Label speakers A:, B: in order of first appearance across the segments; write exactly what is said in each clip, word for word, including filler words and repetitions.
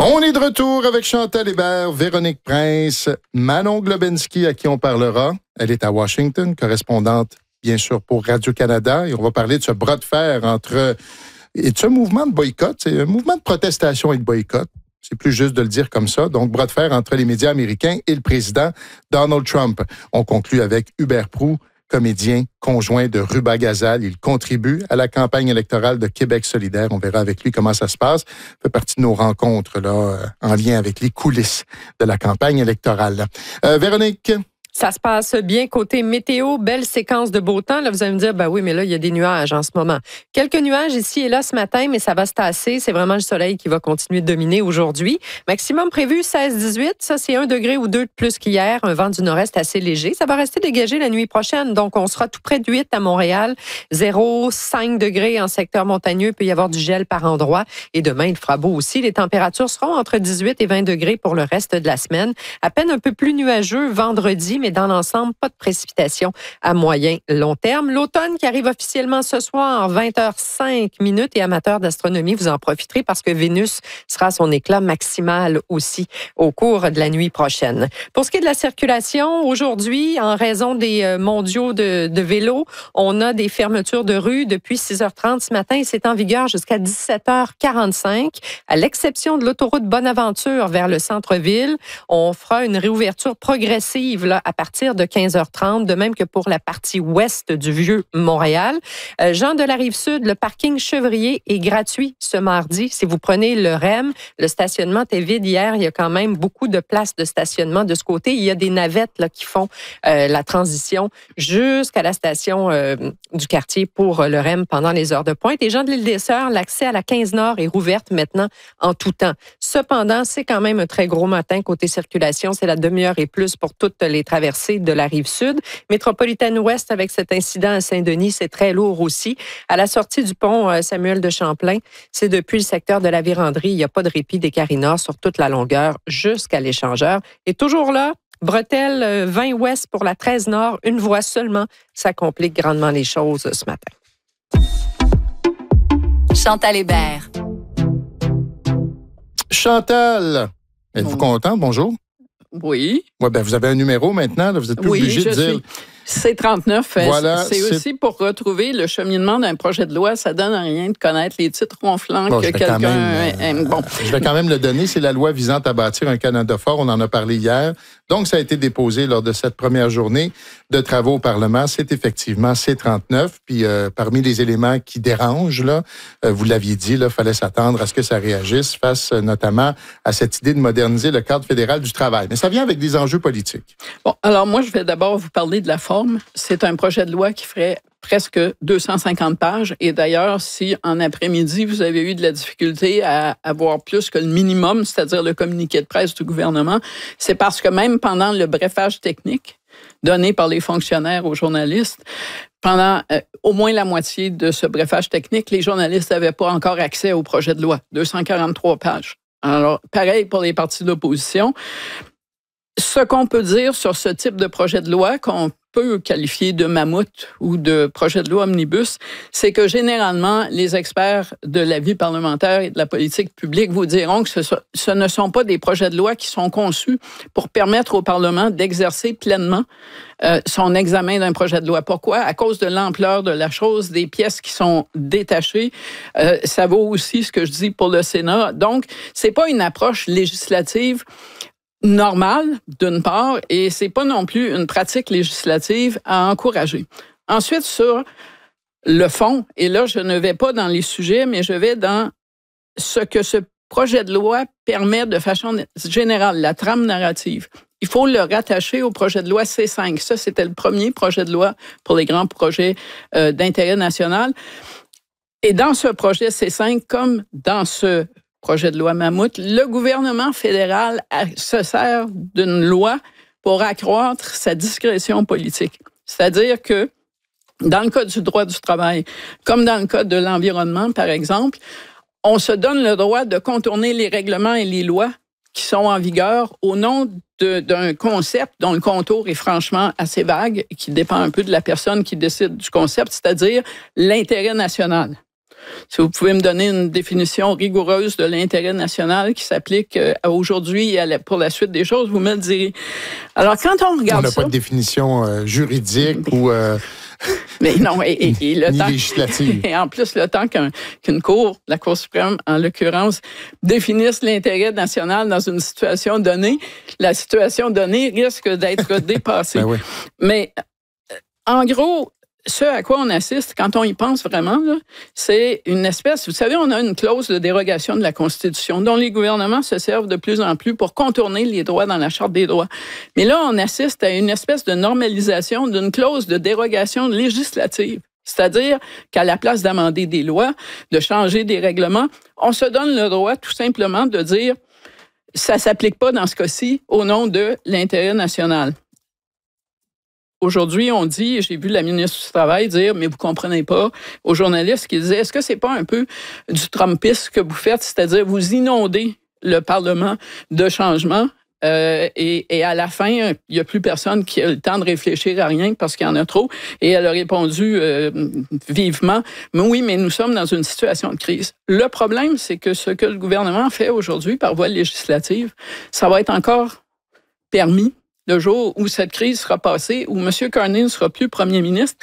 A: On est de retour avec Chantal Hébert, Véronique Prince, Manon Globensky, à qui on parlera. Elle est à Washington, correspondante, bien sûr, pour Radio-Canada. Et on va parler de ce bras de fer entre... Et de ce mouvement de boycott. C'est un mouvement de protestation et de boycott. C'est plus juste de le dire comme ça. Donc, bras de fer entre les médias américains et le président Donald Trump. On conclut avec Hubert Proulx, comédien conjoint de Ruba Gazal. Il contribue à la campagne électorale de Québec solidaire. On verra avec lui comment ça se passe. Ça fait partie de nos rencontres là, en lien avec les coulisses de la campagne électorale. Euh, Véronique?
B: Ça se passe bien côté météo, belle séquence de beau temps. Là, vous allez me dire, ben oui, mais là, il y a des nuages en ce moment. Quelques nuages ici et là ce matin, mais ça va se tasser. C'est vraiment le soleil qui va continuer de dominer aujourd'hui. Maximum prévu seize dix-huit. Ça, c'est un degré ou deux de plus qu'hier. Un vent du nord-est assez léger. Ça va rester dégagé la nuit prochaine. Donc, on sera tout près de huit à Montréal. zéro, cinq degrés en secteur montagneux. Il peut y avoir du gel par endroit. Et demain, il fera beau aussi. Les températures seront entre dix-huit et vingt degrés pour le reste de la semaine. À peine un peu plus nuageux vendredi, mais dans l'ensemble, pas de précipitations à moyen long terme. L'automne qui arrive officiellement ce soir, vingt heures cinq minutes, et amateurs d'astronomie, vous en profiterez parce que Vénus sera à son éclat maximal aussi au cours de la nuit prochaine. Pour ce qui est de la circulation, aujourd'hui, en raison des mondiaux de, de vélo, on a des fermetures de rue depuis six heures trente ce matin et c'est en vigueur jusqu'à dix-sept heures quarante-cinq. À l'exception de l'autoroute Bonaventure vers le centre-ville, on fera une réouverture progressive là, à partir de quinze heures trente, de même que pour la partie ouest du Vieux-Montréal. Euh, Jean de la Rive-Sud, le parking Chevrier est gratuit ce mardi. Si vous prenez le R E M, le stationnement était vide hier. Il y a quand même beaucoup de places de stationnement de ce côté. Il y a des navettes là, qui font euh, la transition jusqu'à la station euh, du quartier pour le R E M pendant les heures de pointe. Et Jean de l'Île des Sœurs, l'accès à la quinze Nord est rouverte maintenant en tout temps. Cependant, c'est quand même un très gros matin côté circulation. C'est la demi-heure et plus pour toutes les traversées de la Rive-Sud. Métropolitaine Ouest, avec cet incident à Saint-Denis, c'est très lourd aussi. À la sortie du pont Samuel de Champlain, c'est depuis le secteur de la Vérandrie. Il n'y a pas de répit des Carina sur toute la longueur jusqu'à l'échangeur. Et toujours là, bretelle vingt Ouest pour la treize Nord, une voie seulement. Ça complique grandement les choses ce matin.
C: Chantal Hébert.
A: Chantal, êtes-vous
D: bon.
A: contente? Bonjour.
D: Oui.
A: Ouais, ben vous avez un numéro maintenant, là, vous êtes plus
D: oui,
A: obligé
D: je
A: de dire.
D: Suis C trente-neuf,
A: voilà,
D: c'est, c'est aussi pour retrouver le cheminement d'un projet de loi. Ça donne rien de connaître les titres ronflants bon, que quelqu'un
A: même,
D: aime. Bon.
A: Je vais quand même le donner. C'est la loi visant à bâtir un Canada fort. On en a parlé hier. Donc, ça a été déposé lors de cette première journée de travaux au Parlement. C'est effectivement C trente-neuf. Puis, euh, parmi les éléments qui dérangent, là, euh, vous l'aviez dit, il fallait s'attendre à ce que ça réagisse face euh, notamment à cette idée de moderniser le cadre fédéral du travail. Mais ça vient avec des enjeux politiques.
D: Bon, alors moi, je vais d'abord vous parler de la forme. C'est un projet de loi qui ferait presque deux cent cinquante pages. Et d'ailleurs, si en après-midi, vous avez eu de la difficulté à avoir plus que le minimum, c'est-à-dire le communiqué de presse du gouvernement, c'est parce que même pendant le brefage technique donné par les fonctionnaires aux journalistes, pendant euh, au moins la moitié de ce brefage technique, les journalistes n'avaient pas encore accès au projet de loi. deux cent quarante-trois pages. Alors, pareil pour les partis d'opposition. Ce qu'on peut dire sur ce type de projet de loi, qu'on peut qualifier de mammouth ou de projet de loi omnibus, c'est que généralement, les experts de la vie parlementaire et de la politique publique vous diront que ce, ce ne sont pas des projets de loi qui sont conçus pour permettre au Parlement d'exercer pleinement euh, son examen d'un projet de loi. Pourquoi? À cause de l'ampleur de la chose, des pièces qui sont détachées. Euh, ça vaut aussi ce que je dis pour le Sénat. Donc, c'est pas une approche législative normal, d'une part, et c'est pas non plus une pratique législative à encourager. Ensuite, sur le fond, et là, je ne vais pas dans les sujets, mais je vais dans ce que ce projet de loi permet de façon générale, la trame narrative. Il faut le rattacher au projet de loi C cinq. Ça, c'était le premier projet de loi pour les grands projets euh, d'intérêt national. Et dans ce projet C cinq, comme dans ce projet de loi Mammouth, le gouvernement fédéral se sert d'une loi pour accroître sa discrétion politique. C'est-à-dire que, dans le cas du droit du travail, comme dans le cas de l'environnement, par exemple, on se donne le droit de contourner les règlements et les lois qui sont en vigueur au nom de, d'un concept dont le contour est franchement assez vague et qui dépend un peu de la personne qui décide du concept, c'est-à-dire l'intérêt national. Si vous pouvez me donner une définition rigoureuse de l'intérêt national qui s'applique aujourd'hui et pour la suite des choses, vous me le direz. Alors, quand on regarde
A: on n'a
D: ça...
A: pas de définition euh, juridique mais, ou... Euh...
D: Mais non, et, et, et le
A: ni
D: temps...
A: législative.
D: Et en plus, le temps qu'un, qu'une cour, la Cour suprême, en l'occurrence, définisse l'intérêt national dans une situation donnée, la situation donnée risque d'être dépassée.
A: Ben oui.
D: Mais, en gros... Ce à quoi on assiste, quand on y pense vraiment, là, c'est une espèce... Vous savez, on a une clause de dérogation de la Constitution dont les gouvernements se servent de plus en plus pour contourner les droits dans la Charte des droits. Mais là, on assiste à une espèce de normalisation d'une clause de dérogation législative. C'est-à-dire qu'à la place d'amender des lois, de changer des règlements, on se donne le droit tout simplement de dire « ça ne s'applique pas dans ce cas-ci au nom de l'intérêt national ». Aujourd'hui, on dit, j'ai vu la ministre du Travail dire, mais vous comprenez pas, aux journalistes qui disaient, est-ce que c'est pas un peu du Trumpisme que vous faites, c'est-à-dire vous inondez le Parlement de changements euh, et, et à la fin, il y a plus personne qui a le temps de réfléchir à rien parce qu'il y en a trop. Et elle a répondu euh, vivement, mais oui, mais nous sommes dans une situation de crise. Le problème, c'est que ce que le gouvernement fait aujourd'hui par voie législative, ça va être encore permis le jour où cette crise sera passée, où M. Carney ne sera plus premier ministre.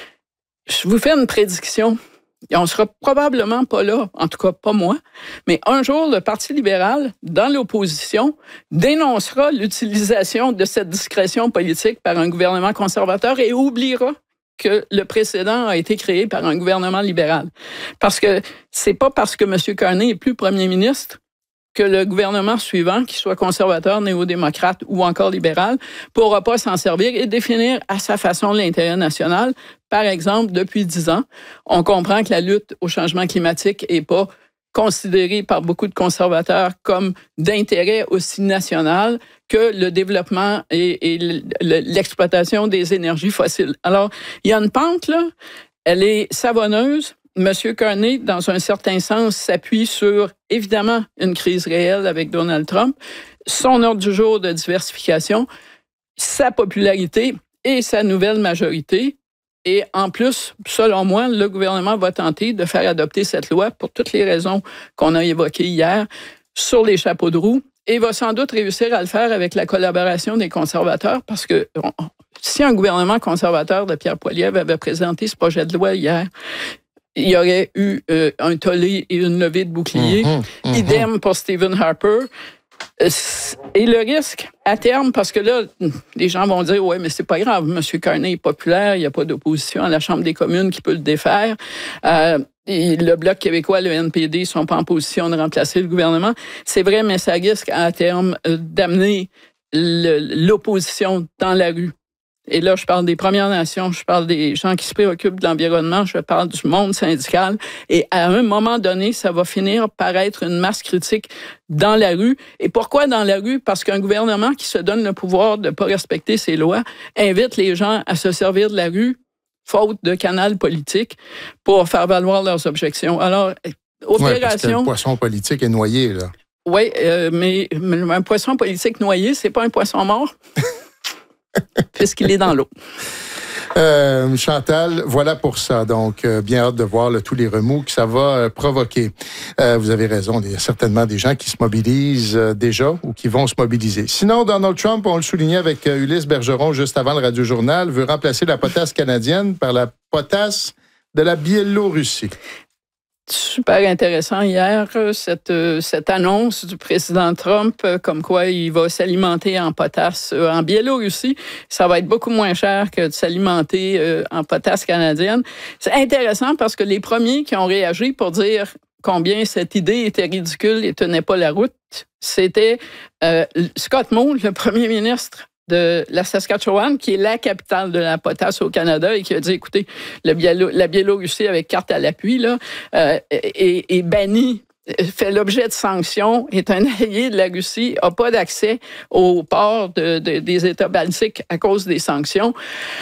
D: Je vous fais une prédiction. Et on sera probablement pas là, en tout cas pas moi, mais un jour, le Parti libéral, dans l'opposition, dénoncera l'utilisation de cette discrétion politique par un gouvernement conservateur et oubliera que le précédent a été créé par un gouvernement libéral. Parce que c'est pas parce que M. Carney est plus premier ministre que le gouvernement suivant, qu'il soit conservateur, néo-démocrate ou encore libéral, pourra pas s'en servir et définir à sa façon l'intérêt national. Par exemple, depuis dix ans, on comprend que la lutte au changement climatique est pas considérée par beaucoup de conservateurs comme d'intérêt aussi national que le développement et, et l'exploitation des énergies fossiles. Alors, il y a une pente, là, elle est savonneuse. M. Carney, dans un certain sens, s'appuie sur, évidemment, une crise réelle avec Donald Trump, son ordre du jour de diversification, sa popularité et sa nouvelle majorité. Et en plus, selon moi, le gouvernement va tenter de faire adopter cette loi pour toutes les raisons qu'on a évoquées hier sur les chapeaux de roue et va sans doute réussir à le faire avec la collaboration des conservateurs parce que si un gouvernement conservateur de Pierre Poilievre avait présenté ce projet de loi hier, il y aurait eu euh, un tollé et une levée de bouclier. Mmh, mmh. Idem pour Stephen Harper. Et le risque, à terme, parce que là, les gens vont dire, ouais, mais c'est pas grave, M. Carney est populaire, il n'y a pas d'opposition à la Chambre des communes qui peut le défaire. Euh, et le Bloc québécois, le N P D, ne sont pas en position de remplacer le gouvernement. C'est vrai, mais ça risque, à terme, d'amener le, l'opposition dans la rue. Et là, je parle des Premières Nations, je parle des gens qui se préoccupent de l'environnement, je parle du monde syndical. Et à un moment donné, ça va finir par être une masse critique dans la rue. Et pourquoi dans la rue? Parce qu'un gouvernement qui se donne le pouvoir de ne pas respecter ses lois invite les gens à se servir de la rue, faute de canal politique, pour faire valoir leurs objections. Alors, opération...
A: Ouais, parce que le poisson politique est noyé, là.
D: Oui, euh, mais, mais un poisson politique noyé, c'est pas un poisson mort. Puisqu'il est dans l'eau.
A: Euh, Chantal, voilà pour ça. Donc, euh, bien hâte de voir là, tous les remous que ça va euh, provoquer. Euh, vous avez raison, il y a certainement des gens qui se mobilisent euh, déjà ou qui vont se mobiliser. Sinon, Donald Trump, on le soulignait avec euh, Ulysse Bergeron juste avant le Radio-Journal, veut remplacer la potasse canadienne par la potasse de la Biélorussie.
D: Super intéressant hier, cette, cette annonce du président Trump, comme quoi il va s'alimenter en potasse en Biélorussie. Ça va être beaucoup moins cher que de s'alimenter en potasse canadienne. C'est intéressant parce que les premiers qui ont réagi pour dire combien cette idée était ridicule et tenait pas la route, c'était euh, Scott Moe, le premier ministre de la Saskatchewan, qui est la capitale de la potasse au Canada et qui a dit, écoutez, le Biélo- la Biélorussie, avec carte à l'appui, là, euh, est, est bannie, fait l'objet de sanctions, est un allié de la Russie, n'a pas d'accès au port de, de, des États baltiques à cause des sanctions.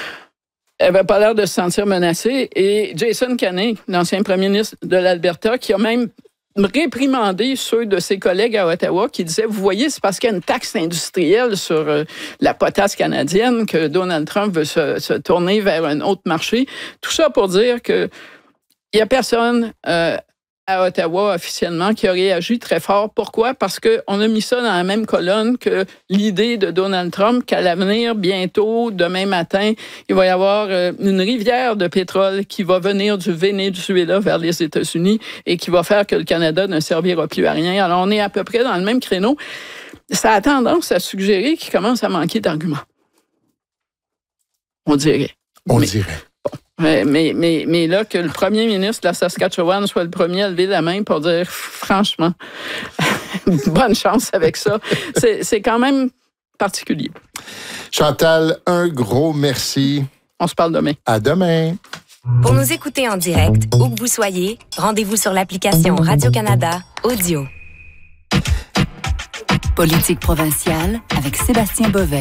D: Elle n'avait pas l'air de se sentir menacée. Et Jason Kenney, l'ancien premier ministre de l'Alberta, qui a même réprimander ceux de ses collègues à Ottawa qui disaient, vous voyez, c'est parce qu'il y a une taxe industrielle sur euh, la potasse canadienne que Donald Trump veut se, se tourner vers un autre marché. Tout ça pour dire que Il n'y a personne euh, à Ottawa officiellement qui a réagi très fort. Pourquoi? Parce qu'on a mis ça dans la même colonne que l'idée de Donald Trump qu'à l'avenir, bientôt, demain matin, il va y avoir euh, une rivière de pétrole qui va venir du Venezuela vers les États-Unis et qui va faire que le Canada ne servira plus à rien. Alors, on est à peu près dans le même créneau. Ça a tendance à suggérer qu'il commence à manquer d'arguments. On dirait.
A: On
D: mais,
A: dirait.
D: Mais, mais, mais, mais là, que le premier ministre de la Saskatchewan soit le premier à lever la main pour dire, franchement, bonne chance avec ça, c'est, c'est quand même particulier.
A: Chantal, un gros merci.
D: On se parle demain.
A: À demain.
C: Pour nous écouter en direct, où que vous soyez, rendez-vous sur l'application Radio-Canada Audio.
E: Politique provinciale avec Sébastien Bovet.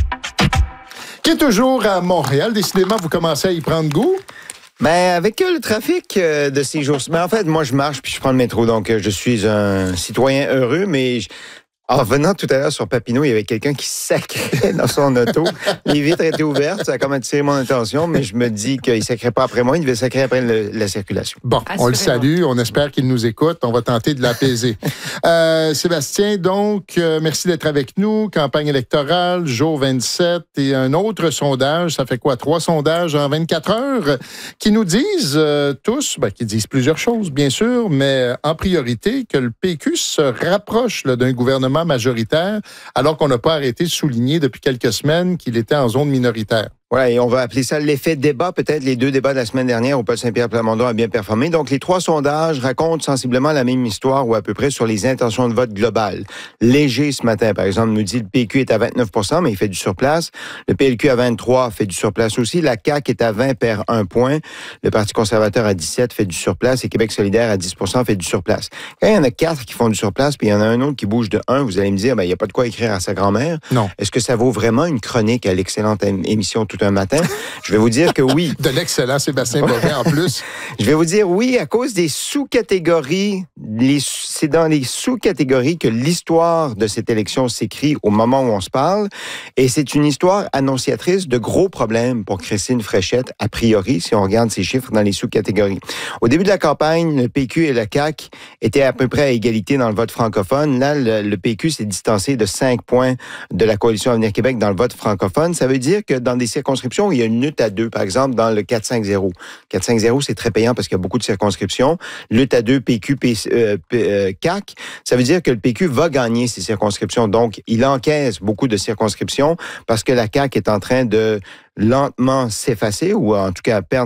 A: Qui est toujours à Montréal. Décidément, vous commencez à y prendre goût.
F: Ben, avec le trafic euh, de ces jours... Ben, en fait, moi, je marche puis je prends le métro, donc euh, je suis un citoyen heureux, mais... Je... En venant tout à l'heure sur Papineau, il y avait quelqu'un qui sacrait dans son auto. Les vitres étaient ouvertes, ça a comme attiré mon attention, mais je me dis qu'il ne sacrait pas après moi, il devait sacrer après le, la circulation.
A: Bon, on le salue, on espère qu'il nous écoute, on va tenter de l'apaiser. euh, Sébastien, donc, euh, merci d'être avec nous. Campagne électorale, jour vingt-sept et un autre sondage, ça fait quoi? Trois sondages en vingt-quatre heures qui nous disent euh, tous, ben, qui disent plusieurs choses, bien sûr, mais en priorité que le P Q se rapproche là, d'un gouvernement majoritaire, alors qu'on n'a pas arrêté de souligner depuis quelques semaines qu'il était en zone minoritaire.
F: Voilà, et on va appeler ça l'effet débat, peut-être les deux débats de la semaine dernière où Paul Saint-Pierre-Plamondon a bien performé. Donc, les trois sondages racontent sensiblement la même histoire ou à peu près sur les intentions de vote globales. Léger ce matin, par exemple, nous dit le P Q est à vingt-neuf pour cent, mais il fait du surplace. Le P L Q à vingt-trois fait du surplace aussi. La C A Q est à vingt, perd un point. Le Parti conservateur à dix-sept fait du surplace et Québec solidaire à dix pour cent fait du surplace. Quand il y en a quatre qui font du surplace, puis il y en a un autre qui bouge de un, vous allez me dire, ben, il n'y a pas de quoi écrire à sa grand-mère.
A: Non.
F: Est-ce que ça vaut vraiment une chronique à l'excellente émission Tout un matin? Je vais vous dire que oui.
A: De l'excellent Sébastien Bovet en plus.
F: Je vais vous dire oui à cause des sous-catégories. Les, c'est dans les sous-catégories que l'histoire de cette élection s'écrit au moment où on se parle. Et c'est une histoire annonciatrice de gros problèmes pour Christine Fréchette, a priori, si on regarde ces chiffres dans les sous-catégories. Au début de la campagne, le P Q et la C A Q étaient à peu près à égalité dans le vote francophone. Là, le, le P Q s'est distancé de cinq points de la Coalition Avenir Québec dans le vote francophone. Ça veut dire que dans des circonscriptions, il y a une lutte à deux, par exemple, dans le quatre cinq zéro. quatre cinq zéro, c'est très payant parce qu'il y a beaucoup de circonscriptions. Lutte à deux, P Q, P, euh, P, euh, C A Q, ça veut dire que le P Q va gagner ces circonscriptions. Donc, il encaisse beaucoup de circonscriptions parce que la C A Q est en train de lentement s'effacer ou en tout cas perdre